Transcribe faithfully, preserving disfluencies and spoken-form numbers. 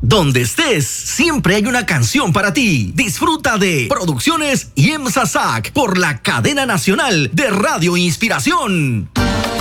Donde estés, siempre hay una canción para ti. Disfruta de Producciones IEMSA S A C por la cadena nacional de Radio Inspiración.